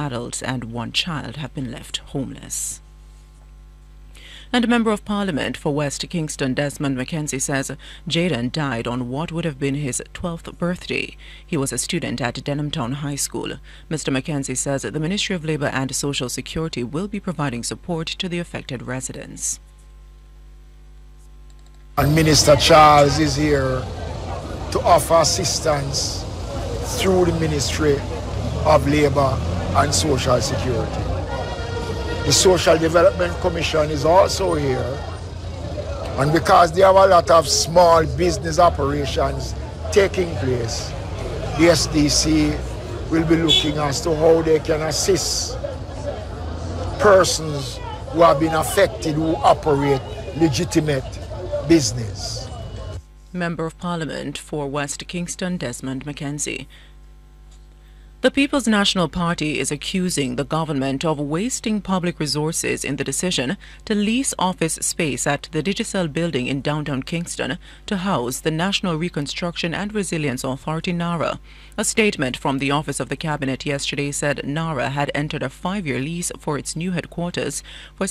adults and 1 child have been left homeless. And a Member of Parliament for West Kingston, Desmond McKenzie, says Jaden died on what would have been his 12th birthday. He was a student at Denhamtown High School. Mr. McKenzie says the Ministry of Labour and Social Security will be providing support to the affected residents. And Minister Charles is here to offer assistance through the Ministry of Labour and Social Security. The Social Development Commission is also here, and because there have a lot of small business operations taking place, the SDC will be looking as to how they can assist persons who have been affected who operate legitimate business. Member of Parliament for West Kingston, Desmond McKenzie. The People's National Party is accusing the government of wasting public resources in the decision to lease office space at the Digicel building in downtown Kingston to house the National Reconstruction and Resilience Authority, NARA. A statement from the Office of the Cabinet yesterday said NARA had entered a 5-year lease for its new headquarters for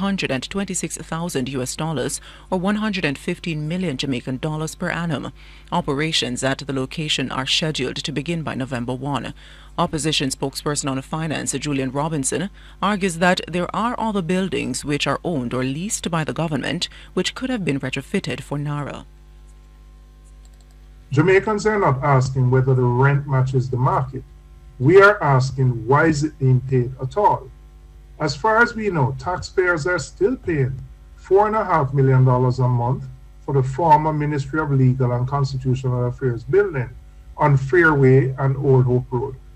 $726,000 or 115 million Jamaican dollars per annum. Operations at the location are scheduled to begin by November 1. Opposition spokesperson on finance, Julian Robinson, argues that there are other buildings which are owned or leased by the government which could have been retrofitted for NARA. Jamaicans are not asking whether the rent matches the market. We are asking why is it being paid at all. As far as we know, taxpayers are still paying $4.5 million a month for the former Ministry of Legal and Constitutional Affairs building on Fairway and Old Hope Road.